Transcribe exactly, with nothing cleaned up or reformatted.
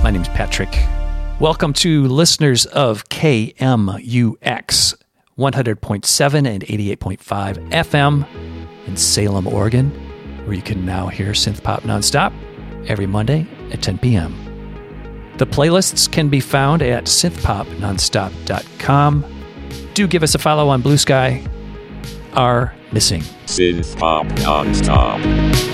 My name's Patrick. Welcome to listeners of K M U X one hundred point seven and eighty-eight point five F M in Salem, Oregon, where you can now hear synth pop nonstop every Monday at ten p.m. The playlists can be found at synth pop nonstop dot com. Do give us a follow on Blue Sky. Are missing. Synth Pop Nonstop.